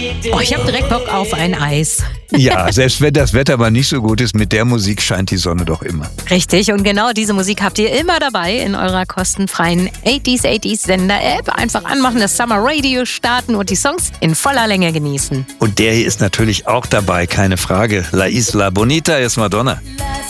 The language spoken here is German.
Oh, ich habe direkt Bock auf ein Eis. Ja, selbst wenn das Wetter mal nicht so gut ist, mit der Musik scheint die Sonne doch immer. Richtig, und genau diese Musik habt ihr immer dabei in eurer kostenfreien 80s Sender-App. Einfach anmachen, das Summer Radio starten und die Songs in voller Länge genießen. Und der hier ist natürlich auch dabei, keine Frage. La Isla Bonita ist Madonna.